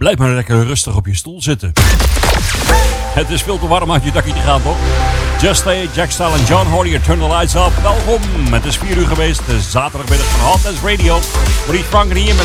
Blijf maar lekker rustig op je stoel zitten. Het is veel te warm uit je dakje te gaan, toch? Just Stay, Jack Style en John Horlier, Turn the Lights Up. Welkom, het is 4 uur geweest. De zaterdagmiddag van Hot Dance Radio. Maurice Franken hier met